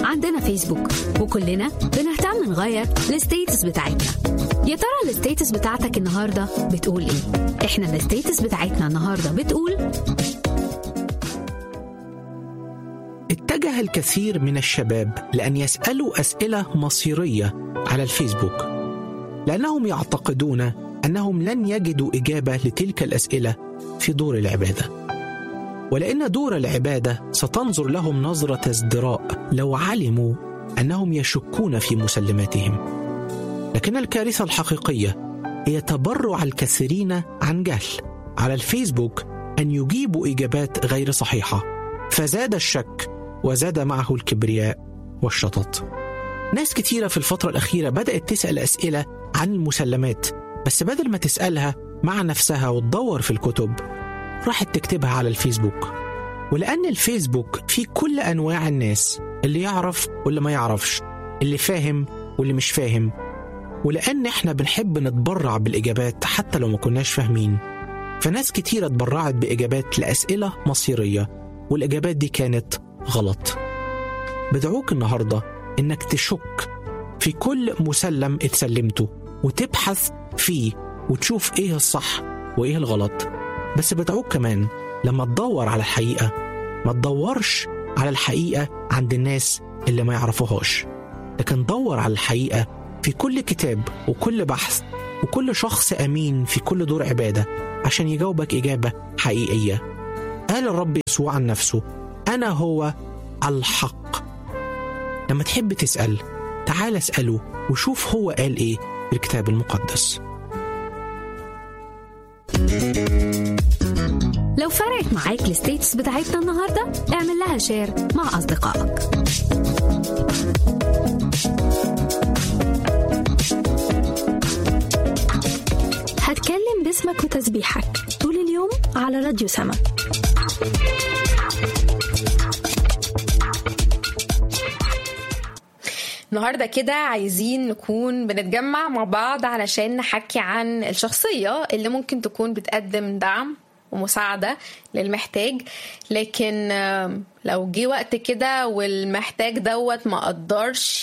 عندنا فيسبوك وكلنا بنهتم نغير الستيتس بتاعتنا. يا ترى الستيتس بتاعتك النهاردة بتقول ايه؟ احنا الستيتس بتاعتنا النهاردة بتقول: اتجه الكثير من الشباب لأن يسألوا أسئلة مصيرية على الفيسبوك، لأنهم يعتقدون أنهم لن يجدوا إجابة لتلك الأسئلة في دور العبادة، ولأن دور العبادة ستنظر لهم نظرة ازدراء لو علموا أنهم يشكون في مسلماتهم. لكن الكارثة الحقيقية هي تبرع الكثيرين عن جهل على الفيسبوك أن يجيبوا إجابات غير صحيحة، فزاد الشك وزاد معه الكبرياء والشطط. ناس كتيرة في الفترة الأخيرة بدأت تسأل أسئلة عن المسلمات، بس بدل ما تسألها مع نفسها وتدور في الكتب راحت تكتبها على الفيسبوك. ولأن الفيسبوك فيه كل أنواع الناس، اللي يعرف واللي ما يعرفش، اللي فاهم واللي مش فاهم، ولأن احنا بنحب نتبرع بالإجابات حتى لو ما كناش فاهمين، فناس كتيرة اتبرعت بإجابات لأسئلة مصيرية والإجابات دي كانت غلط. بدعوك النهاردة إنك تشك في كل مسلم اتسلمته وتبحث فيه وتشوف إيه الصح وإيه الغلط. بس بدعوك كمان لما تدور على الحقيقة ما تدورش على الحقيقة عند الناس اللي ما يعرفوهاش، لكن دور على الحقيقة في كل كتاب وكل بحث وكل شخص أمين في كل دور عبادة عشان يجاوبك إجابة حقيقية. قال الرب يسوع عن نفسه: أنا هو الحق. لما تحب تسأل تعال اسأله وشوف هو قال إيه في الكتاب المقدس. لو فرقت معاك الستيتس بتاعتنا النهاردة اعمل لها شير مع أصدقائك. هتكلم باسمك وتسبيحك طول اليوم على راديو سما. النهاردة كده عايزين نكون بنتجمع مع بعض علشان نحكي عن الشخصية اللي ممكن تكون بتقدم دعم ومساعدة للمحتاج، لكن لو جه وقت كده والمحتاج دوت ما قدرش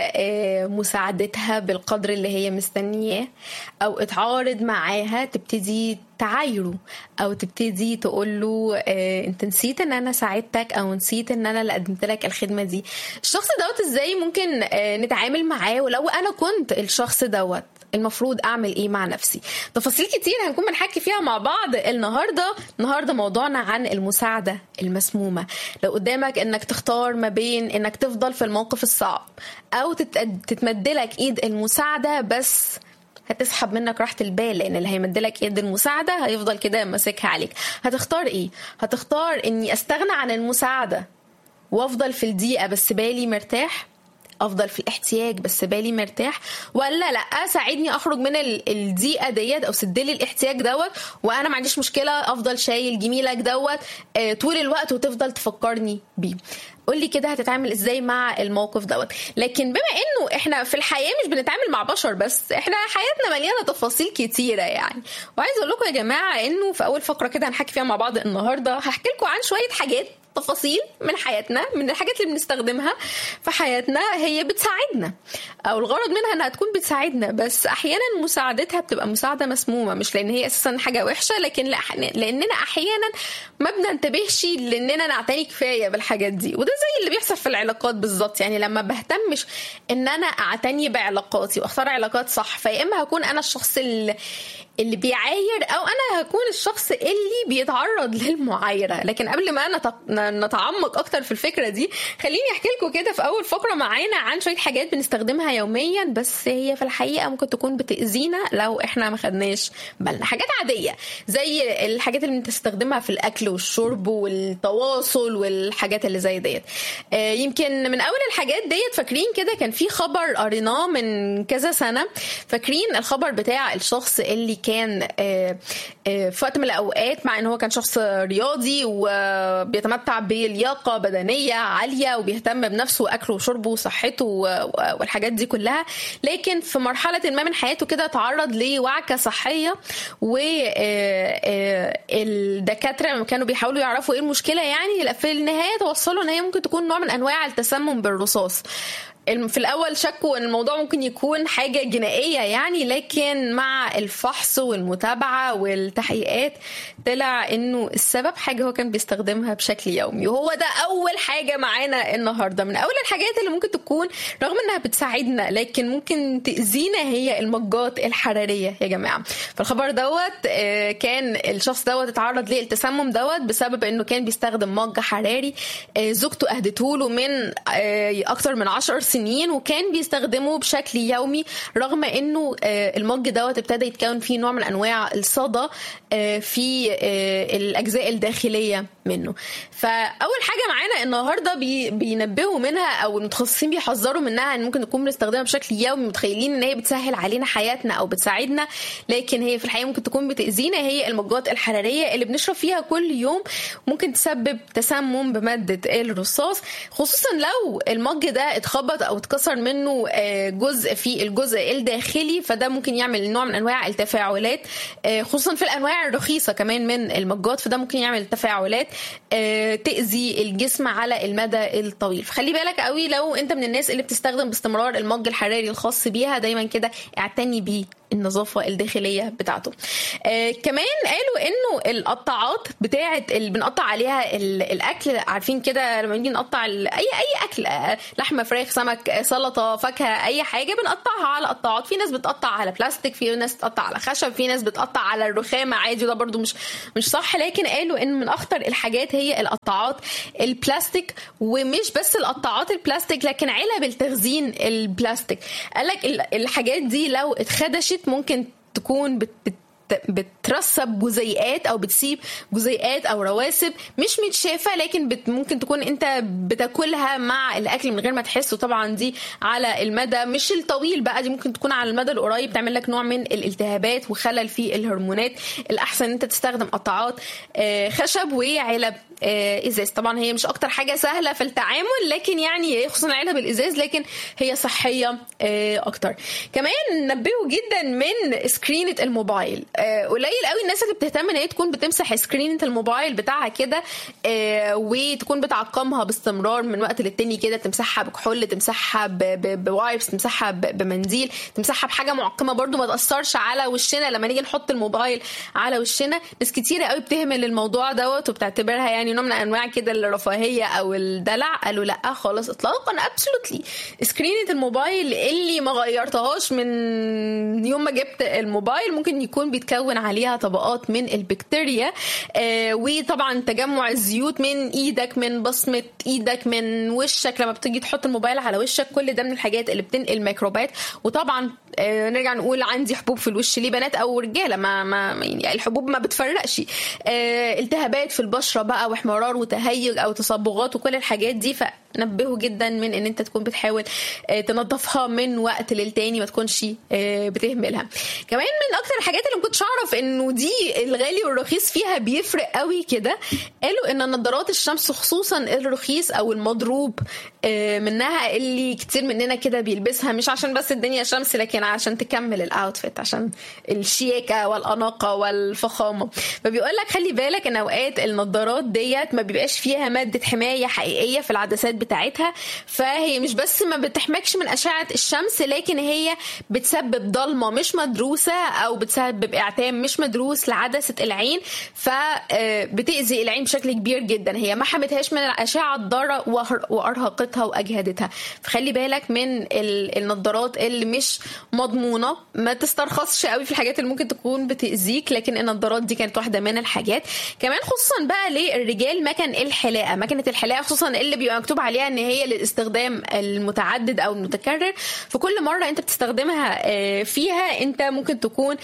مساعدتها بالقدر اللي هي مستنياه أو اتعارض معاها، تبتدي تعايره أو تبتدي تقوله انت نسيت ان انا ساعدتك او نسيت ان انا اللي قدمت لك الخدمة دي. الشخص دوت ازاي ممكن نتعامل معاه؟ ولو انا كنت الشخص دوت المفروض اعمل ايه مع نفسي؟ تفاصيل كتير هنكون بنحكي فيها مع بعض النهاردة موضوعنا عن المساعدة المسمومة. لو قدامك انك تختار ما بين انك تفضل في الموقف الصعب او تتمدلك ايد المساعدة بس هتسحب منك راحة البال، لان اللي هيمدلك ايد المساعدة هيفضل كده ماسكها عليك. هتختار ايه؟ هتختار اني استغنى عن المساعدة وافضل في الضيقة بس بالي مرتاح، افضل في الاحتياج بس بالي مرتاح، ولا لا ساعدني اخرج من الضيقه ديت او سدلي الاحتياج دوت وانا ما عنديش مشكله افضل شايل جميلك دوت طول الوقت وتفضل تفكرني بيه؟ قولي كده هتتعامل ازاي مع الموقف دوت. لكن بما انه احنا في الحياه مش بنتعامل مع بشر بس، احنا حياتنا مليانه تفاصيل كتيره يعني. وعايزه اقول لكم يا جماعه انه في اول فقره كده هنحكي فيها مع بعض النهارده هحكي لكم عن شويه حاجات، تفاصيل من حياتنا، من الحاجات اللي بنستخدمها في حياتنا هي بتساعدنا او الغرض منها انها تكون بتساعدنا، بس احيانا مساعدتها بتبقى مساعده مسمومه، مش لان هي اساسا حاجه وحشه، لكن لاننا احيانا ما بننتبهش لاننا نعتني كفايه بالحاجات دي. وده زي اللي بيحصل في العلاقات بالظبط، يعني لما بهتمش ان انا اعتني بعلاقاتي واختار علاقات صح، فيا اما هكون انا الشخص اللي بيعاير او انا هكون الشخص اللي بيتعرض للمعايره. لكن قبل ما نتعمق اكتر في الفكره دي، خليني احكي لكم كده في اول فقره معانا عن شويه حاجات بنستخدمها يوميا بس هي في الحقيقه ممكن تكون بتاذينا لو احنا ما خدناش بالنا. حاجات عاديه زي الحاجات اللي بنستخدمها في الاكل والشرب والتواصل والحاجات اللي زي ديت. يمكن من اول الحاجات ديت فاكرين كده كان في خبر قريناه من كذا سنه، فاكرين الخبر بتاع الشخص اللي كان في وقت من الأوقات مع أنه هو كان شخص رياضي وبيتمتع بيسعى بلياقة بدنية عالية وبيهتم بنفسه وأكله وشربه وصحته والحاجات دي كلها، لكن في مرحلة ما من حياته كده تعرض لوعكة صحية، والدكاترة كانوا بيحاولوا يعرفوا ايه المشكلة، يعني في النهاية توصلوا ان هي ممكن تكون نوع من انواع التسمم بالرصاص. في الأول شكوا أن الموضوع ممكن يكون حاجة جنائية يعني، لكن مع الفحص والمتابعة والتحقيقات طلع أنه السبب حاجة هو كان بيستخدمها بشكل يومي. وهو ده أول حاجة معانا النهاردة. من أول الحاجات اللي ممكن تكون رغم أنها بتساعدنا لكن ممكن تأذينا هي المجات الحرارية يا جماعة. فالخبر دوت كان الشخص دوت اتعرض للتسمم دوت بسبب أنه كان بيستخدم مج حراري زوجته أهدته له من أكتر من 10 سنين، وكان بيستخدمه بشكل يومي رغم انه المج دوت ابتدى يتكون فيه نوع من انواع الصدى في الاجزاء الداخليه منه. فاول حاجه معانا النهارده بينبهوا منها او المتخصصين بيحذروا منها ان ممكن نكون بنستخدمها بشكل يومي متخيلين ان هي بتسهل علينا حياتنا او بتساعدنا، لكن هي في الحقيقه ممكن تكون بتاذينا. هي المجات الحراريه اللي بنشرب فيها كل يوم ممكن تسبب تسمم بماده الرصاص، خصوصا لو المج ده اتخبط او اتكسر منه جزء في الجزء الداخلي، فده ممكن يعمل نوع من انواع التفاعلات، خصوصا في الانواع الرخيصه كمان من المجات، فده ممكن يعمل تفاعلات تأذي الجسم على المدى الطويل. فخلي بالك قوي لو انت من الناس اللي بتستخدم باستمرار المج الحراري الخاص بيها، دايما كده اعتني بيه النظافة الداخلية بتاعته. كمان قالوا انه القطاعات بتاعت اللي بنقطع عليها الاكل، عارفين كده لما نيجي نقطع اي اكل، لحمة فراخ سمك سلطة فاكهة اي حاجة بنقطعها على قطاعات. في ناس بتقطع على بلاستيك، في ناس بتقطع على خشب، في ناس بتقطع على الرخامة عادي، وده برضو مش صح. لكن قالوا ان من اخطر الحاجات هي القطاعات البلاستيك، ومش بس القطاعات البلاستيك لكن علب التخزين البلاستيك. قالك الحاجات دي لو اتخدشت ممكن تكون بترسب جزيئات او بتسيب جزيئات او رواسب مش متشافه، لكن ممكن تكون انت بتاكلها مع الاكل من غير ما تحس. وطبعا دي على المدى مش الطويل بقى، دي ممكن تكون على المدى القريب تعمل لك نوع من الالتهابات وخلل في الهرمونات. الاحسن انت تستخدم قطاعات خشب وعلب ازاز. طبعا هي مش اكتر حاجه سهله في التعامل، لكن يعني خصوصا علب الازاز، لكن هي صحيه اكتر. كمان نبهوا جدا من سكرينة الموبايل. قليل قوي الناس اللي بتهتم ان هي تكون بتمسح سكرينة الموبايل بتاعها كده وتكون بتعقمها باستمرار من وقت للتاني كده، تمسحها بكحول، تمسحها بوايبس، تمسحها بمنديل، تمسحها بحاجه معقمه برضو ما تاثرش على وشنا لما نيجي نحط الموبايل على وشنا. ناس كتيره قوي بتهمل الموضوع دوت وبتعتبرها يعني نوع من انواع كده الرفاهيه او الدلع. قالوا لا خالص اطلاقا، ابسولوتلي سكرينة الموبايل اللي ما غيرتهاش من يوم ما جبت الموبايل ممكن يكون بيتكون عليها طبقات من البكتيريا، وطبعا تجمع الزيوت من ايدك، من بصمة ايدك، من وشك لما بتيجي تحط الموبايل على وشك. كل ده من الحاجات اللي بتنقل ميكروبات. وطبعا نرجع نقول عندي حبوب في الوش، ليه بنات او رجاله ما يعني الحبوب ما بتفرقش. التهابات في البشره بقى واحمرار وتهيج او تصبغات وكل الحاجات دي، فنبهوا جدا من ان انت تكون بتحاول تنظفها من وقت للتاني، ما تكونش بتهملها. كمان من اكتر الحاجات اللي ما كنتش اعرف انه دي الغالي والرخيص فيها بيفرق قوي كده، قالوا ان نظارات الشمس خصوصا الرخيص او المضروب منها اللي كتير مننا كده بيلبسها مش عشان بس الدنيا شمس، لكن عشان تكمل الاوتفيت، عشان الشياكه والاناقه والفخامه. فبيقول لك خلي بالك ان اوقات النظارات ديت ما بيبقاش فيها ماده حمايه حقيقيه في العدسات بتاعتها، فهي مش بس ما بتحميكش من اشعه الشمس، لكن هي بتسبب ضلمه مش مدروسه او بتسبب اعتام مش مدروس لعدسه العين، فبتاذي العين بشكل كبير جدا. هي ما حمتهاش من الاشعه الضاره وارهقتها واجهدتها. فخلي بالك من النظارات اللي مش مضمونه، ما تسترخصش قوي في الحاجات اللي ممكن تكون بتاذيك، لكن النظارات دي كانت واحده من الحاجات. كمان خصوصا بقى للرجال مكنه الحلاقه خصوصا اللي بيبقى مكتوب عليها ان هي للاستخدام المتعدد او المتكرر، فكل مره انت بتستخدمها فيها انت ممكن تكون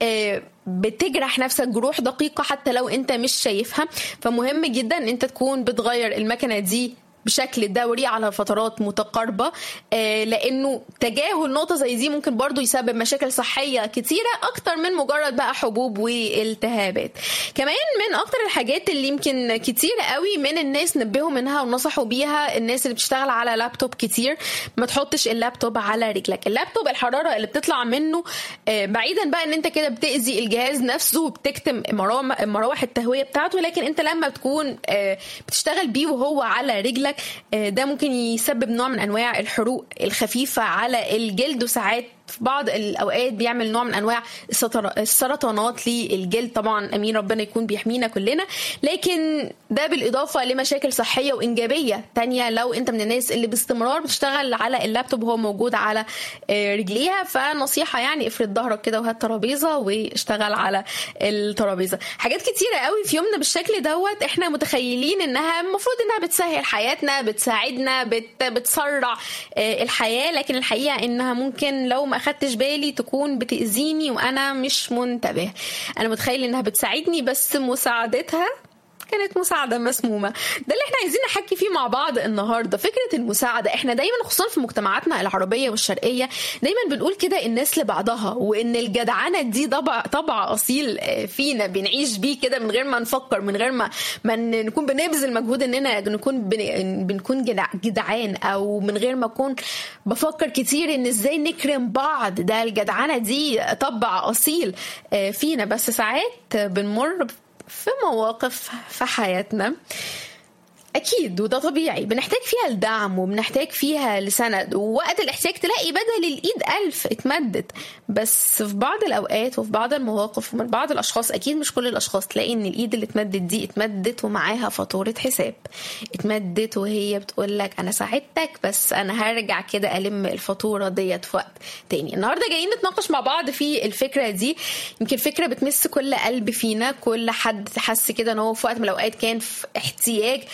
بتجرح نفسك جروح دقيقة حتى لو انت مش شايفها. فمهم جدا ان انت تكون بتغير المكنة دي بشكل دوري على فترات متقاربة، لأنه تجاهل نقطة زي دي ممكن برضو يسبب مشاكل صحية كتيرة أكتر من مجرد بقى حبوب والتهابات. كمان من أكتر الحاجات اللي يمكن كتير قوي من الناس نبهوا منها ونصحوا بيها الناس اللي بتشتغل على لابتوب كتير، ما تحطش اللابتوب على رجلك. اللابتوب الحرارة اللي بتطلع منه بعيدا بقى ان انت كده بتأذي الجهاز نفسه وبتكتم مراوح التهوية بتاعته، لكن انت لما بتكون بتشتغل بيه وهو على رجلك ده ممكن يسبب نوع من انواع الحروق الخفيفة على الجلد، وساعات في بعض الأوقات بيعمل نوع من أنواع السرطانات للجلد. طبعا أمين ربنا يكون بيحمينا كلنا، لكن ده بالإضافة لمشاكل صحية وإنجابية تانية لو أنت من الناس اللي باستمرار بتشتغل على اللابتوب وهو موجود على رجليها. فنصيحة يعني افرد ظهرك كده وهات ترابيزة واشتغل على الترابيزة. حاجات كتيرة قوي في يومنا بالشكل دوت احنا متخيلين انها المفروض انها بتسهل حياتنا، بتساعدنا، بتسرع الحياة، لكن الحقيقة انها ممكن لو ما اخدتش بالي تكون بتأذيني وانا مش منتبه. انا متخيل انها بتساعدني بس مساعدتها كانت مساعدة مسمومة. ده اللي احنا عايزين نحكي فيه مع بعض النهاردة، فكرة المساعدة. احنا دايما خصوصا في مجتمعاتنا العربية والشرقية دايما بنقول كده الناس لبعضها، وان الجدعنة دي طبع أصيل فينا بنعيش بيه كده من غير ما نفكر، من غير ما نكون بنبذل مجهود اننا بنكون جدعان، او من غير ما اكون بفكر كتير ان ازاي نكرم بعض. ده الجدعنة دي طبع أصيل فينا، بس ساعات بنمر في مواقف في حياتنا أكيد وده طبيعي بنحتاج فيها الدعم وبنحتاج فيها لسند، ووقت الاحتياج تلاقي بدل الإيد 1000 اتمدت. بس في بعض الأوقات وفي بعض المواقف ومن بعض الأشخاص، أكيد مش كل الأشخاص، تلاقي إن الإيد اللي اتمدت دي اتمدت ومعاها فاتورة حساب، اتمدت وهي بتقولك أنا ساعدتك بس أنا هرجع كده ألم الفاتورة ديت في وقت تاني. النهاردة جايين نتناقش مع بعض في الفكرة دي، يمكن فكرة بتمس كل قلب فينا، كل حد حس كده إن هو في وقت من الأوقات كان في احتياج